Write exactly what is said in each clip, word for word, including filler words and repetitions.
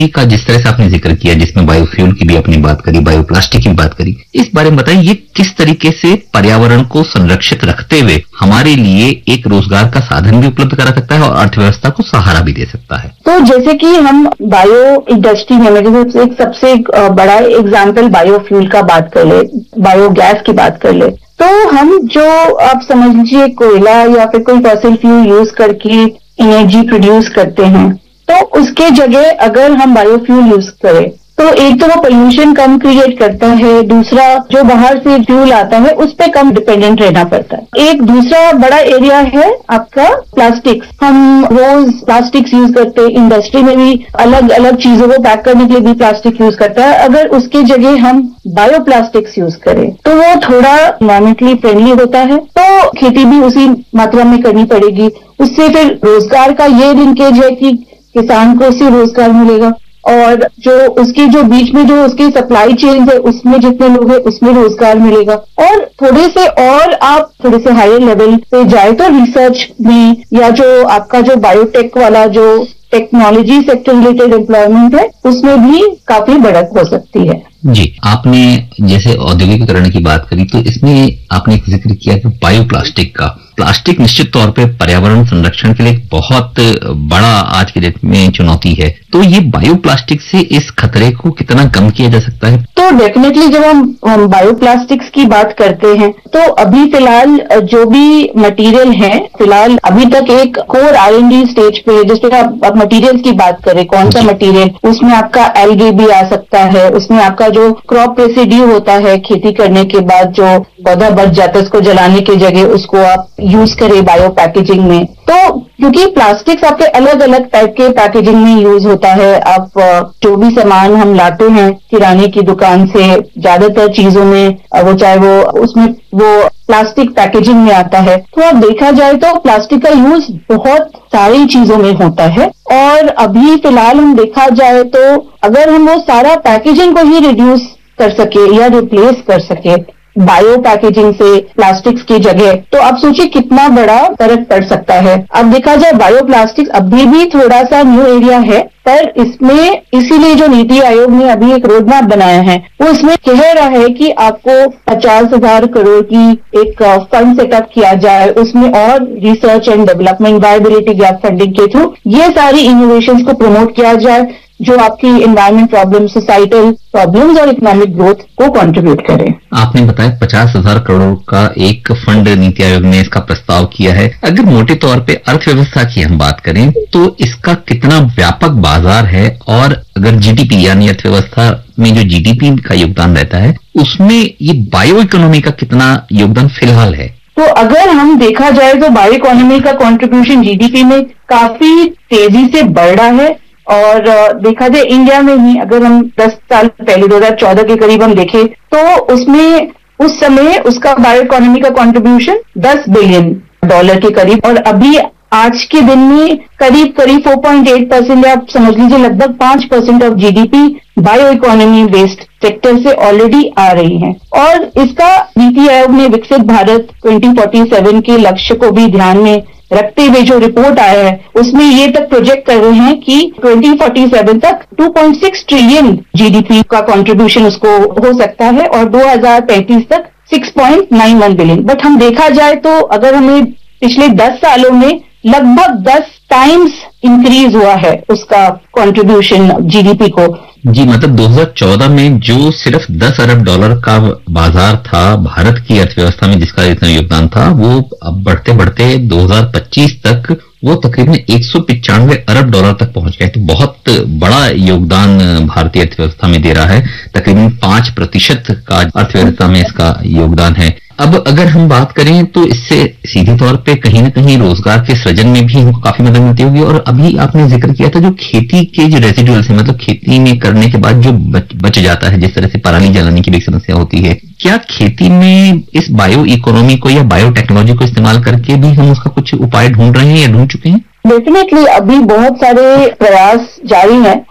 का जिस तरह से आपने जिक्र किया, जिसमें बायोफ्यूल की भी अपनी बात करी, बायोप्लास्टिक की बात करी, इस बारे में बताइए ये किस तरीके से पर्यावरण को संरक्षित रखते हुए हमारे लिए एक रोजगार का साधन भी उपलब्ध करा सकता है और अर्थव्यवस्था को सहारा भी दे सकता है। तो जैसे कि हम बायो इंडस्ट्री में एक सबसे बड़ा एग्जाम्पल बायोफ्यूल का बात कर ले, बायोगैस की बात कर ले, तो हम जो आप समझ लीजिए कोयला या फिर कोई फॉसिल फ्यूल यूज करके एनर्जी प्रोड्यूस करते हैं, तो उसके जगह अगर हम बायोफ्यूल यूज करें तो एक तो वो पोल्यूशन कम क्रिएट करता है, दूसरा जो बाहर से फ्यूल आता है उस पर कम डिपेंडेंट रहना पड़ता है। एक दूसरा बड़ा एरिया है आपका प्लास्टिक्स। हम रोज प्लास्टिक्स यूज करते हैं, इंडस्ट्री में भी अलग अलग चीजों को पैक करने के लिए भी प्लास्टिक यूज करता है। अगर उसके जगह हम बायोप्लास्टिक्स यूज करें तो वो थोड़ा एनवायरमेंटली फ्रेंडली होता है, तो खेती भी उसी मात्रा में करनी पड़ेगी। उससे फिर रोजगार का ये लिंकेज है कि किसान को उससे रोजगार मिलेगा और जो उसकी जो बीच में जो उसकी सप्लाई चेन है उसमें जितने लोग हैं उसमें रोजगार मिलेगा। और थोड़े से और आप थोड़े से हायर लेवल पे जाए तो रिसर्च में या जो आपका जो बायोटेक वाला जो टेक्नोलॉजी सेक्टर रिलेटेड एम्प्लॉयमेंट है उसमें भी काफी बढ़त हो सकती है। जी, आपने जैसे औद्योगिकीकरण की बात करी तो इसमें आपने एक जिक्र किया कि बायोप्लास्टिक का। प्लास्टिक निश्चित तौर पे पर्यावरण संरक्षण के लिए एक बहुत बड़ा आज के डेट में चुनौती है, तो ये बायोप्लास्टिक से इस खतरे को कितना कम किया जा सकता है? तो डेफिनेटली जब हम, हम बायोप्लास्टिक्स की बात करते हैं तो अभी फिलहाल जो भी मटेरियल है, फिलहाल अभी तक एक core are and D stage पे, जिसपे आप मटेरियल की बात करें, कौन सा मटेरियल, उसमें आपका एल्गे भी आ सकता है, उसमें आपका जो क्रॉप रेसिड्यू होता है खेती करने के बाद जो पौधा बच जाता है उसको जलाने की जगह उसको आप यूज करें बायो पैकेजिंग में। तो क्योंकि प्लास्टिक्स आपके अलग अलग टाइप के पैकेजिंग में यूज होता है, आप जो भी सामान हम लाते हैं किराने की दुकान से, ज्यादातर चीजों में वो चाहे वो उसमें वो प्लास्टिक पैकेजिंग में आता है। तो अब देखा जाए तो प्लास्टिक का यूज बहुत सारी चीजों में होता है और अभी फिलहाल हम देखा जाए तो अगर हम वो सारा पैकेजिंग को ही रिड्यूस कर सके या रिप्लेस कर सके बायो पैकेजिंग से प्लास्टिक्स की जगह, तो आप सोचिए कितना बड़ा फर्क पड़ सकता है। अब देखा जाए बायो प्लास्टिक्स अभी भी थोड़ा सा न्यू एरिया है, पर इसमें इसीलिए जो नीति आयोग ने अभी एक रोड मैप बनाया है वो इसमें कह रहा है कि आपको पचास हजार करोड़ की एक फंड सेटअप किया जाए, उसमें और research and development viability gap funding के थ्रू ये सारी इनोवेशंस को प्रमोट किया जाए जो आपकी एनवायरमेंट प्रॉब्लम, सोसाइटल प्रॉब्लम्स और इकोनॉमिक ग्रोथ को कंट्रीब्यूट करें। आपने बताया पचास हजार करोड़ का एक फंड नीति आयोग ने इसका प्रस्ताव किया है। अगर मोटे तौर पे अर्थव्यवस्था की हम बात करें तो इसका कितना व्यापक बाजार है और अगर जीडीपी यानी अर्थव्यवस्था में जो जीडीपी का योगदान रहता है उसमें ये बायो इकोनॉमी का कितना योगदान फिलहाल है? तो अगर हम देखा जाए तो बायो इकोनॉमी का कंट्रीब्यूशन जीडीपी में काफी तेजी से बढ़ रहा है और देखा जाए इंडिया में ही अगर हम दस साल पहले दो हज़ार चौदह के करीब हम देखें तो उसमें उस समय उसका बायो इकोनॉमी का कंट्रीब्यूशन दस बिलियन डॉलर के करीब, और अभी आज के दिन में करीब करीब चार पॉइंट आठ परसेंट या आप समझ लीजिए लगभग पांच percent of GDP bio economy based sector से ऑलरेडी आ रही है। और इसका नीति आयोग ने विकसित भारत दो हज़ार सैंतालीस के लक्ष्य को भी ध्यान में रखते हुए जो रिपोर्ट आया है उसमें ये तक प्रोजेक्ट कर रहे हैं कि दो हज़ार सैंतालीस तक दो पॉइंट छह ट्रिलियन जीडीपी का कंट्रीब्यूशन उसको हो सकता है और दो हज़ार पैंतीस तक छह पॉइंट नौ एक बिलियन। बट हम देखा जाए तो अगर हमें पिछले दस सालों में लगभग दस टाइम्स इंक्रीज हुआ है उसका कंट्रीब्यूशन जीडीपी को। जी, मतलब दो हज़ार चौदह में जो सिर्फ दस अरब डॉलर का बाजार था भारत की अर्थव्यवस्था में जिसका इतना योगदान था, वो अब बढ़ते बढ़ते दो हज़ार पच्चीस तक वो तकरीबन एक सौ पिचानवे अरब डॉलर तक पहुंच गए। तो बहुत बड़ा योगदान भारतीय अर्थव्यवस्था में दे रहा है, तकरीबन पांच प्रतिशत का अर्थव्यवस्था में इसका योगदान है। अब अगर हम बात करें तो इससे सीधे तौर पे कहीं ना कहीं रोजगार के सृजन में भी हमको काफी मदद मिलती होगी। और अभी आपने जिक्र किया था जो खेती के जो रेसिडुअल्स है, मतलब खेती में करने के बाद जो बच, बच जाता है, जिस तरह से पराली जलाने की भी समस्या होती है, क्या खेती में इस बायो इकोनॉमी को या बायो टेक्नोलॉजी को इस्तेमाल करके भी हम उसका कुछ उपाय ढूंढ रहे हैं या ढूंढ चुके हैं? डेफिनेटली अभी बहुत सारे प्रयास जारी हैं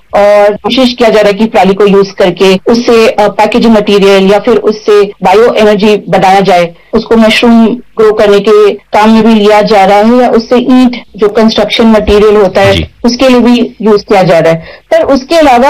और कोशिश किया जा रहा है कि पराली को यूज करके उससे पैकेजिंग मटेरियल या फिर उससे बायो एनर्जी बनाया जाए। उसको मशरूम ग्रो करने के काम में भी लिया जा रहा है, या उससे ईंट जो कंस्ट्रक्शन मटेरियल होता है जी। उसके लिए भी यूज किया जा रहा है। पर उसके अलावा